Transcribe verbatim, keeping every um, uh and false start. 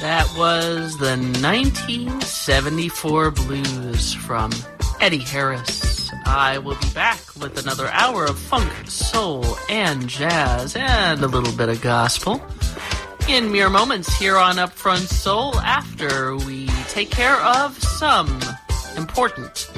That was the nineteen seventy-four blues from Eddie Harris. I will be back with another hour of funk, soul, and jazz, and a little bit of gospel in mere moments here on Upfront Soul after we take care of some important